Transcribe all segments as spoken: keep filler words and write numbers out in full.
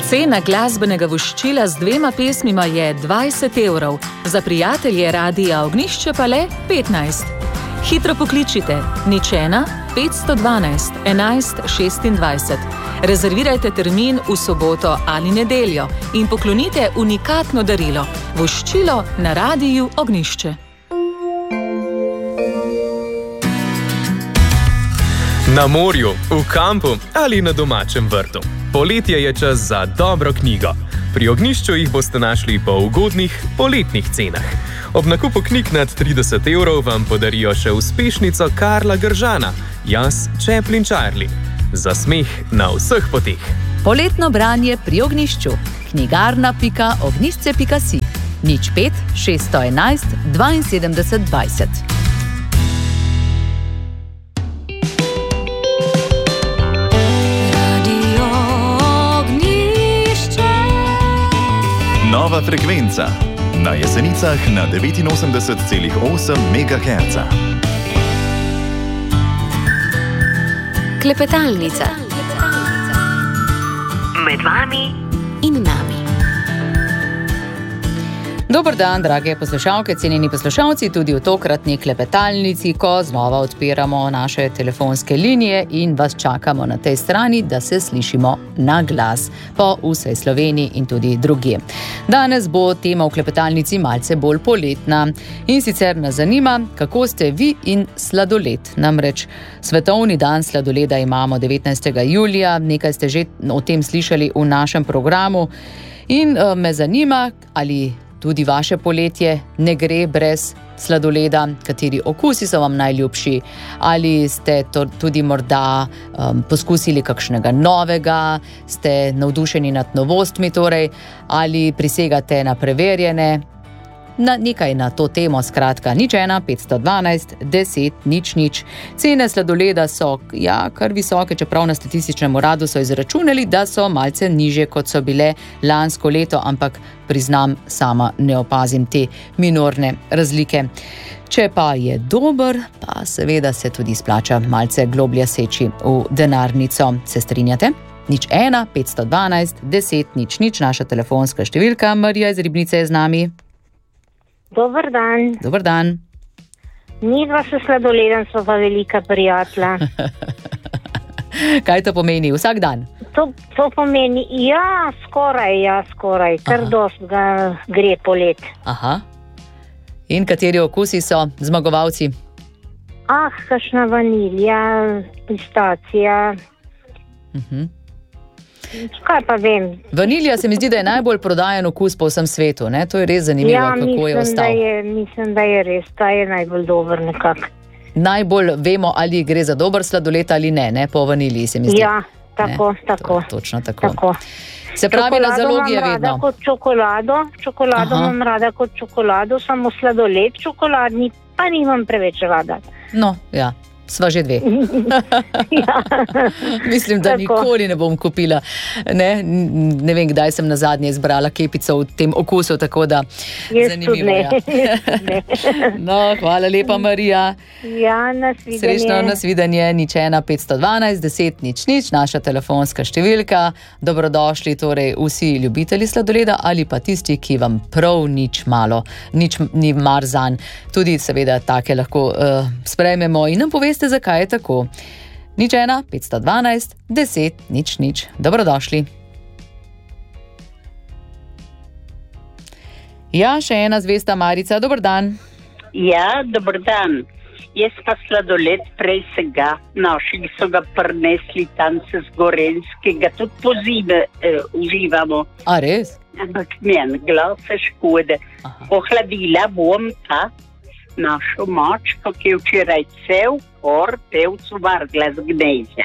Cena glasbenega voščila z dvema pesmima je dvajset evrov, za prijatelje Radia Ognjišče pa le petnajst. Hitro pokličite nič ena petsto dvanajst enajst šestindvajset. Rezervirajte termin v soboto ali nedeljo in poklonite unikatno darilo – voščilo na Radiu Ognjišče. Na morju, v kampu ali na domačem vrtu. Poletje je čas za dobro knjigo. Pri Ognjišču jih boste našli po ugodnih poletnih cenah. Ob nakupu knjig nad trideset evrov vam podarijo še uspešnico Karla Gržana, Jaz, Chaplin, Charlie. Za smeh na vseh poteh. Poletno branje pri Ognjišču. knjigarna pika ognjišče pika si. nič pet šeststo enajst dvainsedemdeset dvajset. Nova frekvenca. Na Jesenicah na devetinosemdeset celih osem megaherca. Klepetalnica. Med vami in nami. Dober dan, drage poslušalke, cenjeni poslušalci, tudi v tokratni klepetalnici, ko znova odpiramo naše telefonske linije in vas čakamo na tej strani, da se slišimo na glas po vsej Sloveniji in tudi drugje. Danes bo tema v klepetalnici malce bolj poletna in sicer nas zanima, kako ste vi in sladoled. Namreč svetovni dan sladoleda imamo devetnajstega julija, nekaj ste že o tem slišali v našem programu in uh, me zanima, ali tudi vaše poletje ne gre brez sladoleda, kateri okusi so vam najljubši, ali ste to tudi morda um, poskusili kakšnega novega, ste navdušeni nad novostmi torej, ali prisegate na preverjene, na nekaj na to temo, skratka, nič ena petsto dvanajst deset nič nič. Cene sladoleda so, ja, kar visoke, čeprav na statističnem uradu so izračunali, da so malce nižje, kot so bile lansko leto, ampak priznam, sama ne opazim te minorne razlike. Če pa je dober, pa seveda se tudi splača malce globlje seči v denarnico. Se strinjate? nič ena petsto dvanajst deset nič nič, naša telefonska številka. Marija iz Ribnice je z nami. Dober dan. Dober dan. Midva se sladoledom sva pa velika prijatelja. Kaj to pomeni? Vsak dan? To, to pomeni, ja, skoraj, ja, skoraj. Kar dosti ga gre polet. Aha. In kateri okusi so zmagovalci? Ah, kakšna vanilja, pistacija. Uh-huh. Kaj pa vem? Vanilja se mi zdi, da je najbolj prodajen okus po vsem svetu, ne? To je res zanimivo, ja, kako mislim, je ostal. Ja, mislim, da je res, ta je najbolj dober nekako. Najbolj vemo, ali gre za dober sladoled ali ne, ne? Po vanilji se mi zdi. Ja, tako, ne? tako. To, točno tako. tako. Se pravi, na zalogi je vedno. Čokolado imam rada kot čokolado, čokolado Aha. imam rada kot čokolado, samo sladoled čokoladni pa nimam preveč rada. No, ja. Sva že dve. Ja. Mislim, da Tako. nikoli ne bom kupila. Ne, ne vem, kdaj sem nazadnje izbrala kepico v tem okusu, tako da Jaz zanimivo. tudi Ja. ne. No, hvala lepa, Marija. Ja, nasvidenje. Srečno, nasvidenje, nič ena petsto dvanajst deset nič nič, naša telefonska številka. Dobrodošli torej vsi ljubitelji sladoleda ali pa tisti, ki vam prav nič malo, nič ni mar zanj. Tudi seveda take lahko uh, sprejmemo in nam poveste, zakaj je tako. nič ena petsto dvanajst deset nič nič. Dobrodošli. Ja, še ena zvesta Marica, dober dan. Ja, dober dan. Jaz pa sladoled prej sega, naši so ga prinesli tam se z Gorenskega, tudi po zime eh, uživamo. A res? Ampak meni glas se škode. Ohladila bom ta našo mačko, ki je včeraj cel kor pevcu vargla z gnezja.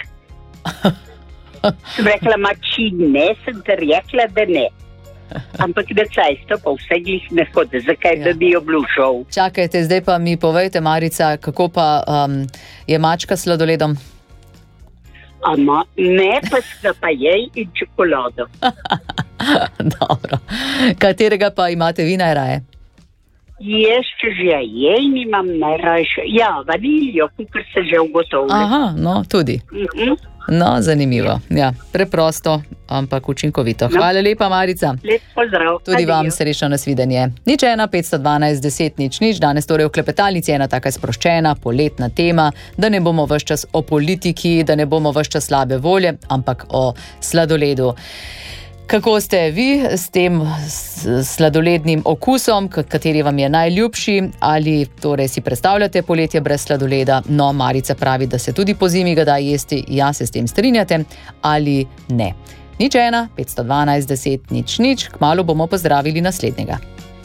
Sem rekla, mači ne, sem te rekla, da ne. Ampak da cajsto pa vse glih ne hode, zakaj ja. Da bi jo blušal. Čakajte, zdaj pa mi povejte, Marica, kako pa um, je mačka s sladoledom? Ama ne, pa sta pa jej in čokolado. Dobro. Katerega pa imate vi najraje? Jaz, če že jej, nimam najrajše. Ja, vaniljo, kukor se že ugotovili. Aha, no, tudi. Uh-huh. No, zanimivo. Ja, preprosto, ampak učinkovito. Hvala lepa, Marica. Lep pozdrav. Tudi Adijo. vam srečno nasvidenje. Nič ena, petsto dvanajst, deset, nič, nič. Danes torej v klepetalnici ena taka sproščena, poletna tema, da ne bomo ves čas o politiki, da ne bomo ves čas slabe volje, ampak o sladoledu. Kako ste vi s tem sladolednim okusom, kateri vam je najljubši, ali torej si predstavljate poletje brez sladoleda? No, Marica pravi, da se tudi po zimi ga da jesti, ja se s tem strinjate, ali ne. Nič ena, petsto dvanajst, deset, nič, nič, kmalu bomo pozdravili naslednjega.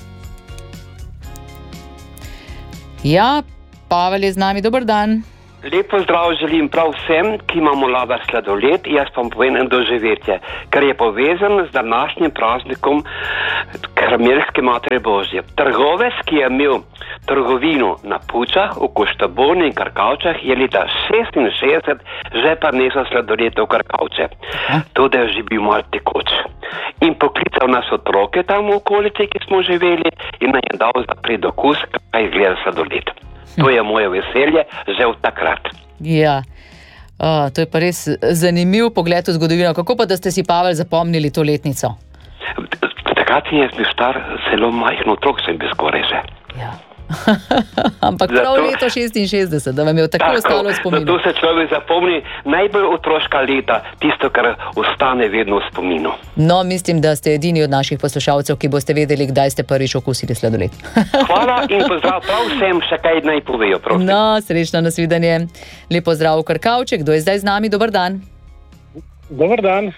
Ja, Pavel je z nami, dober dan. Lep pozdrav želim prav vsem, ki imamo rada sladoled, jaz pa povem doživetje, ker je povezan z današnjim praznikom Karmelske Matere Božje. Trgovec, ki je imel trgovino na Pučah, v Koštaboni in Krkavčah, je leta šestinšestdeset že pa nesel sladoled v Krkavče. To, da je že bil malo tekoč. In poklical nas otroke tam v okolici, ki smo živeli, in nam je dal za predokus, kaj izgleda sladoled. To je moje veselje že od takrat. Ja, uh, to je pa res zanimiv pogled v zgodovino. Kako pa, da ste si, Pavel, zapomnili to letnico? Takrat je bil star, zelo majhen otrok sem bil skoraj že. Ja. Ampak prav Zato, leto šestinšestdeset, da vam je tako ostalo v spominu. Zato se človek zapomni najbolj otroška leta, tisto, kar ostane vedno v spominu. No, mislim, da ste edini od naših poslušalcev, ki boste vedeli, kdaj ste prvič okusili sladoled. Hvala in pozdrav prav vsem, še kaj naj povejo, prosim. No, srečno nasvidenje. Lep pozdrav v Krkavče, kdo je zdaj z nami? Dobar dan. Dobar dan.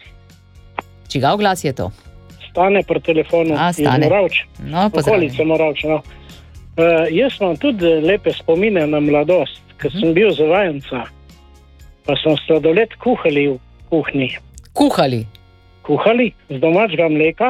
Čigav glas je to? Stane pri telefonu. A, Stane. Iz Moravč. No, okolice Moravč, no. Uh, jaz imam tudi lepe spomine na mladost, ker sem bil zavajenca, pa sem sladoled kuhali v kuhinji. Kuhali? Kuhali z domačega mleka,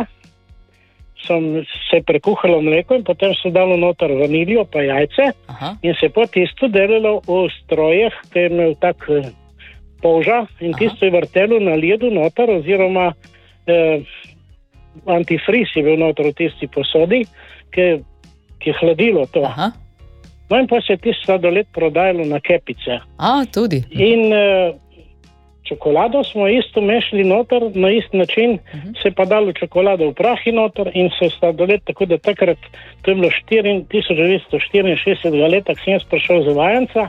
sem se prekuhalo mleko in potem se dalo noter vaniljo pa jajce. Aha. In se potem tisto delalo v strojeh, ki je imel tak polža in Aha. Tisto je vrtelo na ledu noter oziroma eh, antifriz je bil noter v tisti posodi, ki ki je hladilo to. Aha. No in pa se ti sladoled prodajalo na kepice. A, tudi. In uh, čokolado smo isto mešali noter, na ist način uh-huh. se pa dalo čokolado v prahi noter in se sladoled, tako da takrat, to je bilo tisoč devetsto štiriinšestdeset leta, ko sem jaz prišel za vajenca,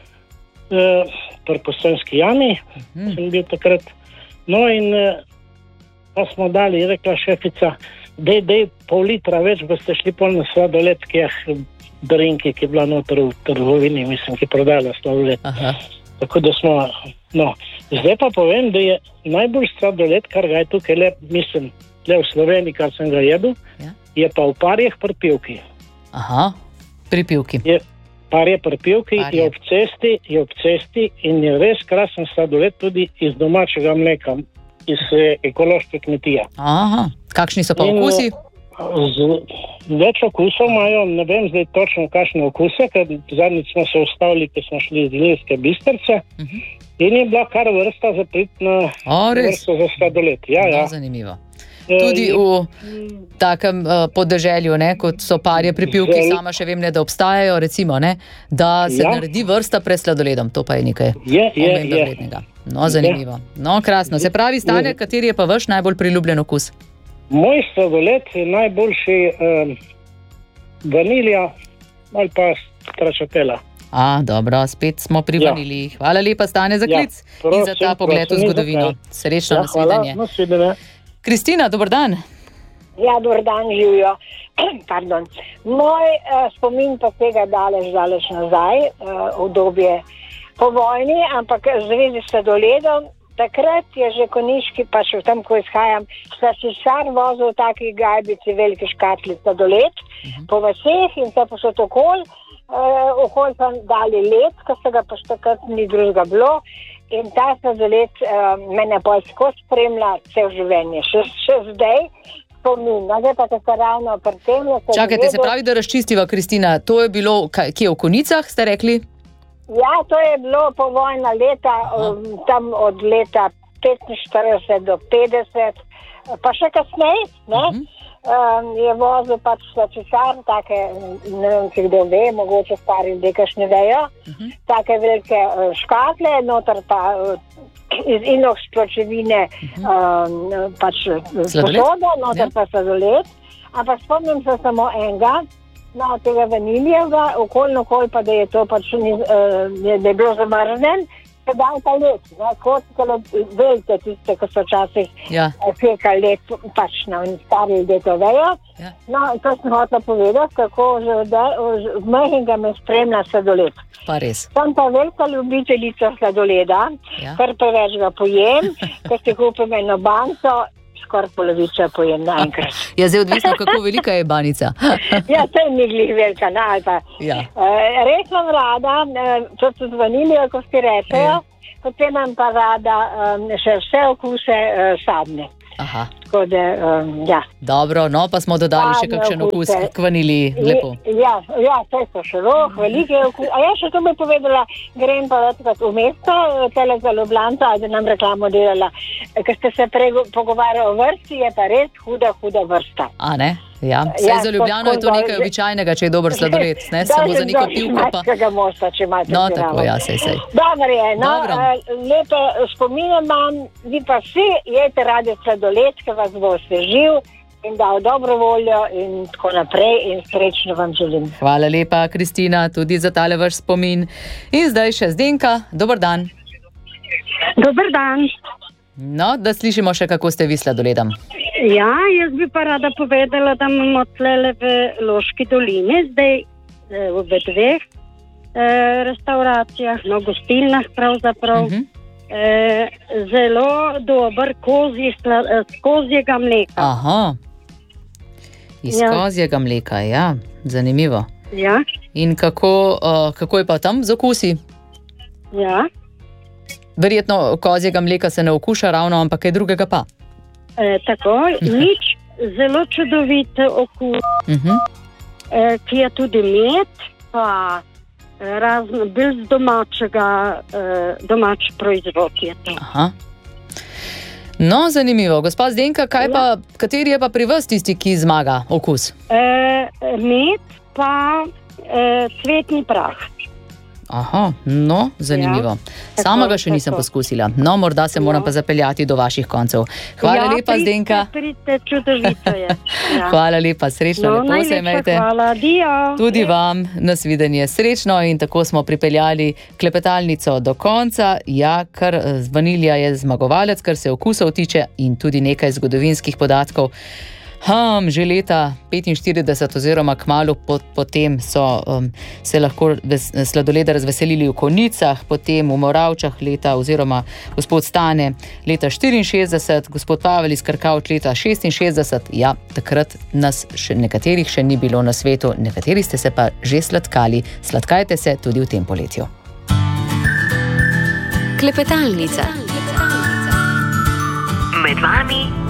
uh, pri Postojnski jami, uh-huh. sem bil takrat. No in uh, pa smo dali, je rekla šefica, dej, dej pol litra več, boste šli pol na sladoled, ki je drinki, ki je bila noter v trgovini, mislim, ki prodala sladoled. Aha. Tako da smo, no, zdaj pa povem, da je najbolj sladoled, kar ga je tukaj le, mislim, le v Sloveniji, kar sem ga jedel, ja. Je pa v Parjeh pri Pivki. Aha, pri Pivki. Je Parje pri Pivki, je ob cesti, je ob cesti in je res krasen sladoled tudi iz domačega mleka, iz ekološke kmetije. Aha, kakšni so pa in, okusi? Z, več okusov imajo, ne vem zdaj točno kakšne okuse, ker zadnjič smo se ustavili, ker smo šli iz Ilirske Bistrice uh-huh. in je bila kar vrsta za prit na vrsto za sladoled. Ja, ja. Zanimivo. Tudi v takem uh, podeželju, ne, kot so Parje pri Pivki, sama še vem, ne, da obstajajo, recimo, ne, da se ja. naredi vrsta pred sladoledom. To pa je nekaj je, je, omembe vrednega. No, zanimivo. No, krasno. Se pravi, Stane, kateri je pa vaš najbolj priljubljen okus? Moj sladoled je najboljši um, vanilja ali pa stračatela. A, dobro, spet smo pri ja. vaniliji. Hvala lepa, Stane, za klic ja, prosim, in za ta pogled v zgodovino. Srečno ja, nasvidenje. Hvala, nasvidenje. Kristina, dober dan. Ja, dober dan, živijo. Pardon. Moj uh, spomin pa tega daleč, daleč nazaj, uh, obdobje po vojni, ampak v zvezi s sladoledom, takrat je že Konjiški, pa še v tem, ko izhajam, slastičar vozil v takih gajbici velike škatli sladoled uh-huh. po vaseh in se posod okol, uh, okol pa dali led, ko se ga pa takrat ni drugega bilo. In ta sladoled uh, mene pa skozi spremlja cel življenje. Še, še zdaj spomin. Zdaj pa se ravno pri tem. Čakajte, se pravi, da razčistiva, Kristina. To je bilo, kje v Konjicah, ste rekli? Ja, to je bilo povojna leta, um, tam od leta petinštirideset do petdeset, pa še kasneje, ne? Uh-huh. Um, je vozil pač slačičar, take, ne vem, če kdo ve, mogoče stari ljudje kakšne vejo, uh-huh. take velike uh, škatle, noter pa uh, iz inox pločevine um, pač posodo, noter pa sladoled, ampak spomnim se samo enega, no, tega vaniljevega, okolj okol pa, da je to pač, ni, uh, da je bilo zamrznen, se dal ta led, ne, kockalo velte tiste, ko so včasih ja. pekali led, pač na stari leto vejo. Ja. No, to sem hotela povedati, kako že v majhnega me spremlja sladoled. Pa res. Sem pa velika ljubiteljica sladoleda, ja. Kar preveč ga pojem, ko si kupim eno banco, skoraj polovica pojem naenkrat. Ja, zdaj odvisno, kako velika je banica. Ja, to je ni glih velika, na, ali pa. Ja. Uh, res imam rada, to so z vaniljo, ko si rečejo, ja. Potem imam pa rada um, še vse okuse uh, sadne. Aha. Tako da, um, ja. Dobro, no, pa smo dodali še kakšen okus k vaniliji, lepo. Ja, ja, to je širok, velike okus. A ja, še to bi povedala, grem pa vetkrat v mesto, tele za Ljubljanca, da nam reklamo delala. Ker ste se prej pogovarjali o vrsti, je pa res huda, huda vrsta. A ne? Ja, vse ja, za Ljubljano je to nekaj običajnega, če je dober sladoled, ne? Samo za neko pivko pa... Mosta, če imate no, tako, ja, sej, sej. Dobro je, no, Dobro. Lepe spomine imam, vi pa vsi jete radi sladoled, ki vas bo osvežil in dal dobro voljo in tako naprej in srečno vam želim. Hvala lepa, Kristina, tudi za tale vaš spomin. In zdaj še Zdenka, dober dan. Dober dan. No, da slišimo še, kako ste vi sladoledom. Ja, jaz bi pa rada povedala, da imamo tlele v Loški dolini, zdaj v dveh eh, restauracijah, no, gostilnah pravzaprav, uh-huh. eh, zelo dober kozji, kozjega mleka. Aha, iz ja. kozjega mleka, ja, zanimivo. Ja. In kako, uh, kako je pa tam z okusi? Ja. Verjetno kozjega mleka se ne okuša ravno, ampak kaj drugega pa. E, tako, nič zelo čudovit okus, uh-huh. e, ki je tudi med, pa razno, bil z domačega, e, domač proizvod je to. Aha. No, zanimivo. Gospod Zdenka, kaj ja. pa, kateri je pa pri vas tisti, ki zmaga okus? E, med pa e, cvetni prah. Aha, no, zanimivo. Ja, sama ga še nisem tako. poskusila. No, morda se moram ja. pa zapeljati do vaših koncev. Hvala ja, lepa, prite, Zdenka. Prite, čudovito je. Ja. Hvala lepa, srečno, no, lepo se imejte. Hvala, dio. Tudi vam, nasvidenje, srečno in tako smo pripeljali klepetalnico do konca. Ja, kar vanilja je zmagovalec, kar se okusov tiče in tudi nekaj zgodovinskih podatkov. Um, že leta petinštirideset oziroma kmalu pot, potem so um, se lahko ves, sladoleda razveselili v Konjicah, potem v Moravčah leta oziroma gospod Stane leta štiriinšestdeset, gospod Pavel iz Krkavč leta šestinšestdeset. Ja, takrat nas še nekaterih še ni bilo na svetu, nekateri ste se pa že sladkali. Sladkajte se tudi v tem poletju. Klepetalnica. Med vami